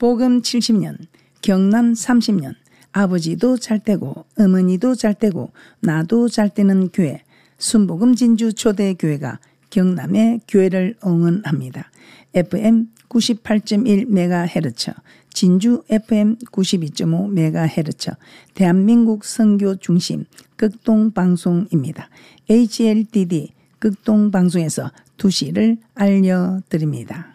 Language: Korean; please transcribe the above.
복음 70년, 경남 30년, 아버지도 잘되고 어머니도 잘되고 나도 잘되는 교회 순복음 진주 초대교회가 경남의 교회를 응원합니다. FM 98.1MHz, 진주 FM 92.5MHz, 대한민국 선교 중심 극동방송입니다. HLDD 극동방송에서 2시를 알려드립니다.